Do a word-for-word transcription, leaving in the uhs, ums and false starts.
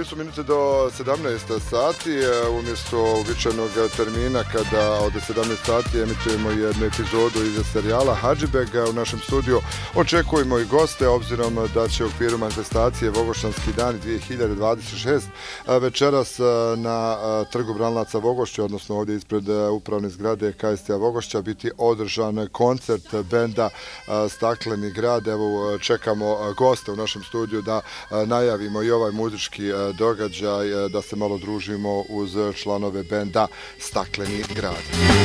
tri su minute do sedamnaest sati, umjesto uobičajenog termina kada od sedamnaest sati emitujemo jednu epizodu iz serijala Hadžibeg. U našem studiju očekujemo i goste, obzirom da će u okviru manifestacije Vogošćanski dan dvije hiljade dvadeset šeste večeras na trgu Branilaca Vogošća, odnosno ovdje ispred upravne zgrade K S T-a Vogošća, biti održan koncert benda Stakleni grad. Evo, čekamo goste u našem studiju da najavimo i ovaj muzički događaj, da se malo družimo uz članove benda Stakleni grad.